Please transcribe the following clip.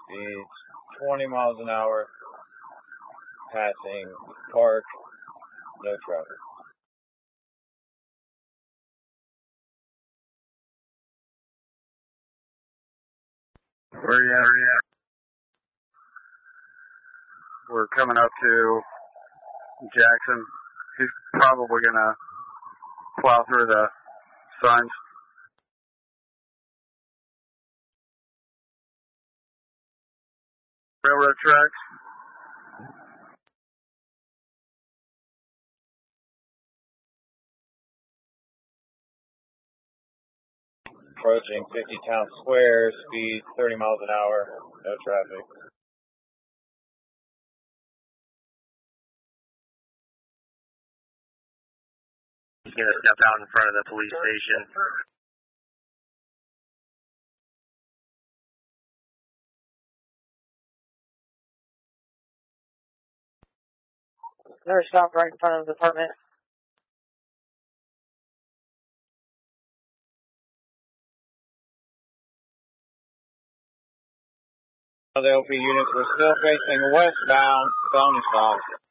speeds 20 miles an hour, passing park, no traffic. Where you at? We're coming up to Jackson. He's probably gonna plow through the signs. Railroad tracks. Approaching 50 Town Square, speed 30 miles an hour, no traffic. He's going to step out in front of the police station. Another stop right in front of the apartment. The LP units were still facing westbound, felony stop.